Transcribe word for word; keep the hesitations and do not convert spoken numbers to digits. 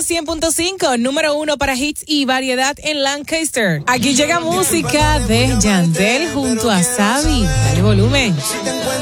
cien punto cinco, número uno para hits y variedad en Lancaster. Aquí llega música de Yandel junto a Sabi. Dale volumen.